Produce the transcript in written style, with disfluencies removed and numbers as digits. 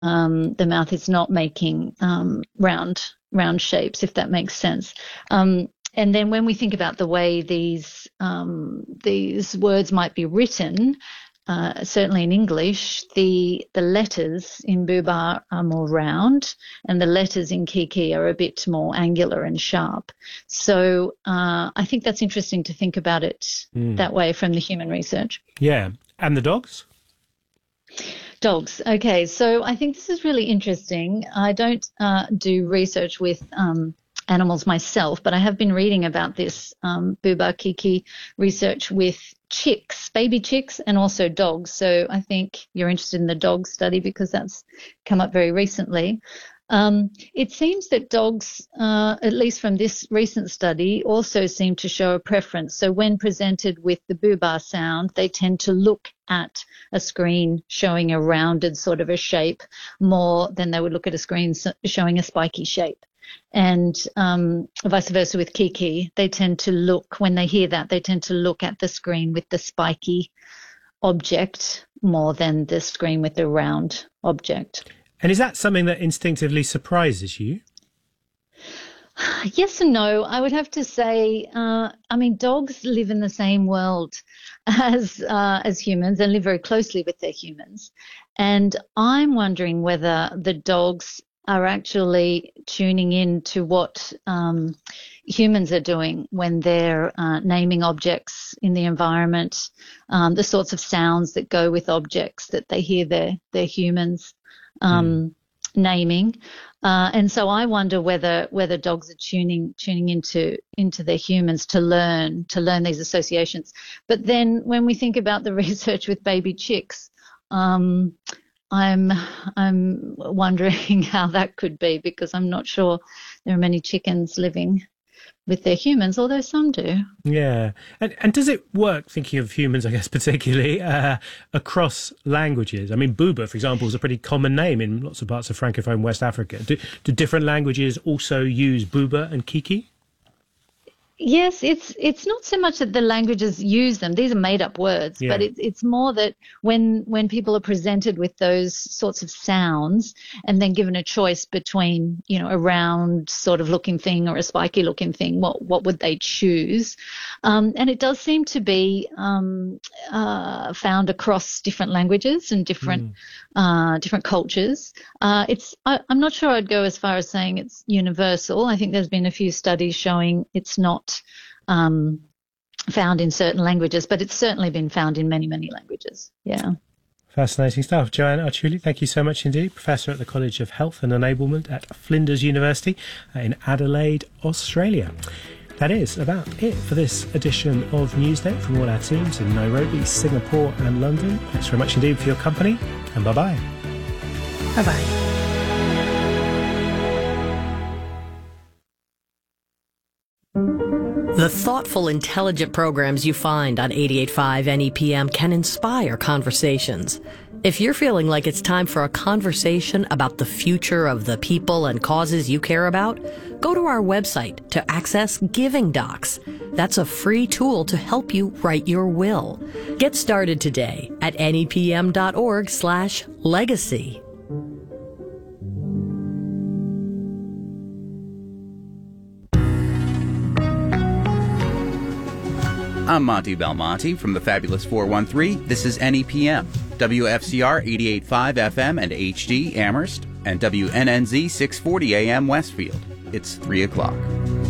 The mouth is not making round shapes, if that makes sense. And then when we think about the way these words might be written, certainly in English, the letters in Buba are more round, and the letters in Kiki are a bit more angular and sharp. So I think that's interesting to think about it that way from the human research. Yeah. And the dogs? Dogs. Okay, so I think this is really interesting. I don't do research with animals myself, but I have been reading about this Buba Kiki research with chicks, baby chicks, and also dogs. So I think you're interested in the dog study because that's come up very recently. It seems that dogs, at least from this recent study, also seem to show a preference. So when presented with the Buba sound, they tend to look at a screen showing a rounded sort of a shape more than they would look at a screen showing a spiky shape. And vice versa with Kiki, they tend to look, when they hear that, they tend to look at the screen with the spiky object more than the screen with the round object. And is that something that instinctively surprises you? Yes and no. I would have to say, dogs live in the same world as humans and live very closely with their humans. And I'm wondering whether the dogs are actually tuning in to what humans are doing when they're naming objects in the environment, the sorts of sounds that go with objects that they hear their humans naming. And so I wonder whether dogs are tuning into their humans to learn these associations. But then when we think about the research with baby chicks, I'm wondering how that could be, because I'm not sure there are many chickens living with their humans, although some do. Yeah. And does it work, thinking of humans, I guess, particularly, across languages? I mean, Buba, for example, is a pretty common name in lots of parts of Francophone West Africa. Do different languages also use Buba and Kiki? Yes, it's not so much that the languages use them; these are made-up words. Yeah. But it's more that when people are presented with those sorts of sounds and then given a choice between, a round sort of looking thing or a spiky looking thing, what would they choose? And it does seem to be found across different languages and different cultures. I'm not sure I'd go as far as saying it's universal. I think there's been a few studies showing it's not found in certain languages, but it's certainly been found in many, many languages. Yeah. Fascinating stuff. Joanne Archuli, thank you so much indeed. Professor at the College of Health and Enablement at Flinders University in Adelaide, Australia. That is about it for this edition of Newsday from all our teams in Nairobi, Singapore and London. Thanks very much indeed for your company, and bye-bye. Bye-bye. The thoughtful, intelligent programs you find on 88.5 NEPM can inspire conversations. If you're feeling like it's time for a conversation about the future of the people and causes you care about, go to our website to access Giving Docs. That's a free tool to help you write your will. Get started today at nepm.org/legacy. I'm Monty Belmonte from the Fabulous 413. This is NEPM, WFCR 88.5 FM and HD Amherst, and WNNZ 640 AM Westfield. It's 3 o'clock.